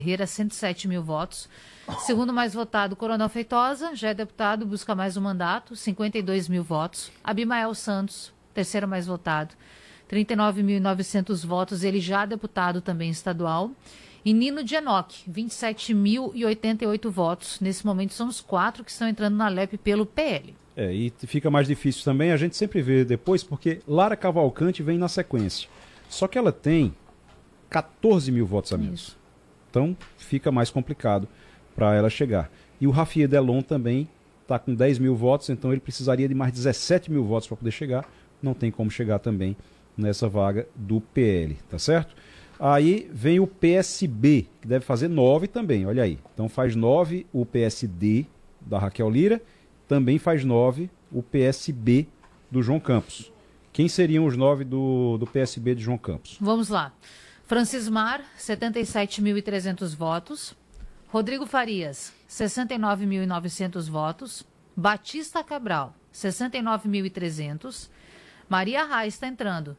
Ferreira, 107 mil votos. Segundo mais votado, Coronel Feitosa, já é deputado, busca mais um mandato, 52 mil votos. Abimael Santos, terceiro mais votado, 39.900 votos, ele já é deputado também estadual. E Nino de Enoch, 27.088 votos. Nesse momento são os 4 que estão entrando na LEP pelo PL. E fica mais difícil também, a gente sempre vê depois, porque Lara Cavalcante vem na sequência. Só que ela tem 14 mil votos a menos. Isso. Então fica mais complicado para ela chegar. E o Rafier Delon também está com 10 mil votos, então ele precisaria de mais 17 mil votos para poder chegar. Não tem como chegar também nessa vaga do PL, tá certo? Aí vem o PSB, que deve fazer 9 também, olha aí. Então faz 9 o PSD da Raquel Lira, também faz 9 o PSB do João Campos. Quem seriam os 9 do PSB de João Campos? Vamos lá. Francismar, 77.300 votos. Rodrigo Farias, 69.900 votos. Batista Cabral, 69.300. Maria Reis está entrando,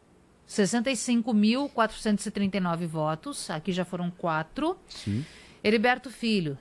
65.439 votos. Aqui já foram 4. Sim. Heriberto Filho,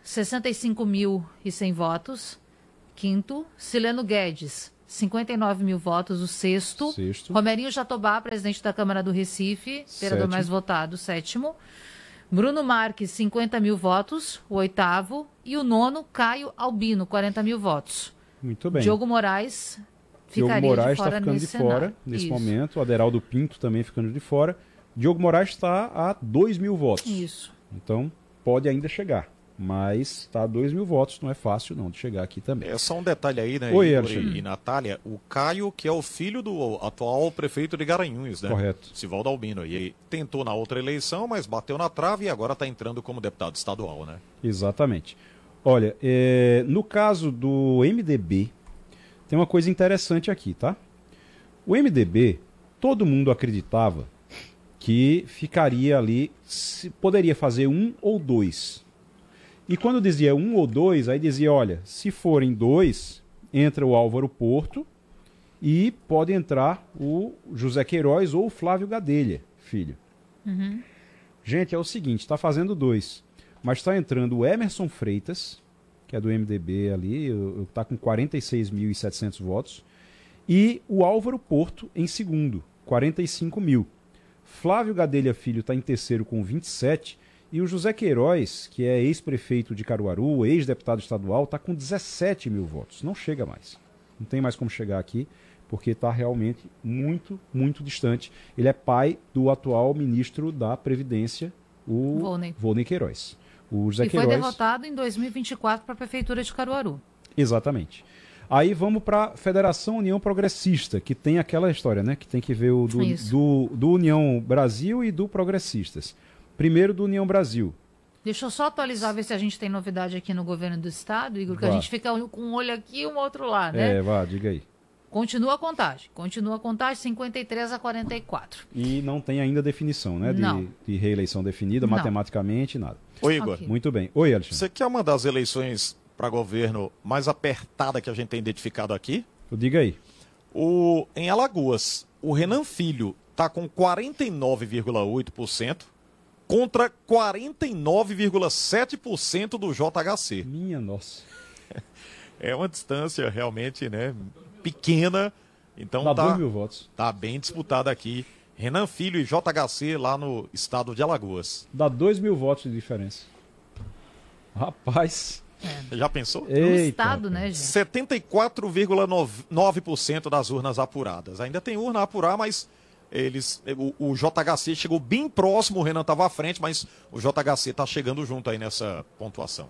65.100 votos. Quinto. Sileno Guedes, 59 mil votos, o sexto. Romerinho Jatobá, presidente da Câmara do Recife, vereador mais votado, sétimo. Bruno Marques, 50 mil votos, o oitavo. E o nono, Caio Albino, 40 mil votos. Muito bem. Diogo Moraes ficaria Diogo Moraes de fora está ficando de fora nesse momento. O Aderaldo Pinto também ficando de fora. Diogo Moraes está a 2 mil votos. Isso. Então pode ainda chegar. Mas está a 2 mil votos, não é fácil não de chegar aqui também. É só um detalhe aí, né, Oi, Igor e Natália, o Caio, que é o filho do atual prefeito de Garanhuns, né? Correto. Sivaldo Albino. E ele tentou na outra eleição, mas bateu na trave e agora está entrando como deputado estadual, né? Exatamente. Olha, no caso do MDB, tem uma coisa interessante aqui, tá? O MDB, todo mundo acreditava que ficaria ali, poderia fazer 1 ou 2. E quando dizia 1 ou 2, aí dizia, olha, se forem 2, entra o Álvaro Porto e pode entrar o José Queiroz ou o Flávio Gadelha, filho. Uhum. Gente, é o seguinte, está fazendo 2, mas está entrando o Emerson Freitas, que é do MDB ali, está com 46.700 votos, e o Álvaro Porto em segundo, 45 mil. Flávio Gadelha Filho está em terceiro com 27, e o José Queiroz, que é ex-prefeito de Caruaru, ex-deputado estadual, está com 17 mil votos. Não chega mais. Não tem mais como chegar aqui, porque está realmente muito, muito distante. Ele é pai do atual ministro da Previdência, o Volney Queiroz. O José Queiroz foi derrotado em 2024 para a Prefeitura de Caruaru. Exatamente. Aí vamos para a Federação União Progressista, que tem aquela história, né? Que tem que ver o do União Brasil e do Progressistas. Primeiro do União Brasil. Deixa eu só atualizar, ver se a gente tem novidade aqui no governo do estado, Igor, que a gente fica com um olho aqui e um outro lá, né? Diga aí. Continua a contagem, 53-44. E não tem ainda definição, né? De reeleição definida, matematicamente, nada. Oi, Igor. Okay. Muito bem. Oi, Alexandre. Você quer uma das eleições para governo mais apertada que a gente tem identificado aqui? Diga aí. Em Alagoas, o Renan Filho está com 49,8%. Contra 49,7% do JHC. Minha nossa. É uma distância realmente, né, pequena. Então dá 2 mil votos. Tá bem disputada aqui. Renan Filho e JHC lá no estado de Alagoas. Dá 2 mil votos de diferença. Rapaz. Já pensou? No estado, né, gente? 74,9% das urnas apuradas. Ainda tem urna a apurar, mas... o JHC chegou bem próximo, o Renan estava à frente, mas o JHC está chegando junto aí nessa pontuação.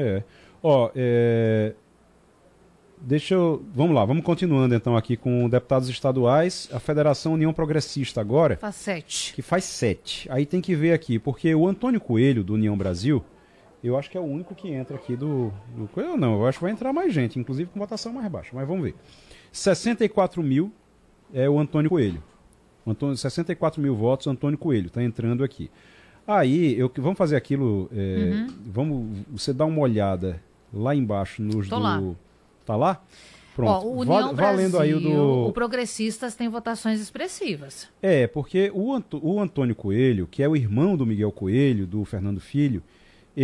Vamos lá, vamos continuando então aqui com deputados estaduais, a Federação União Progressista agora. Faz 7. Que faz 7. Aí tem que ver aqui, porque o Antônio Coelho, do União Brasil, eu acho que é o único que entra aqui do Coelho. Não, eu acho que vai entrar mais gente, inclusive com votação mais baixa, mas vamos ver. 64 mil é o Antônio Coelho. 64 mil votos, Antônio Coelho, está entrando aqui. Aí, vamos fazer aquilo, você dá uma olhada lá embaixo nos lá. Tá lá? Pronto. O União valendo Brasil, aí o Progressistas tem votações expressivas. Porque o Antônio Coelho, que é o irmão do Miguel Coelho, do Fernando Filho,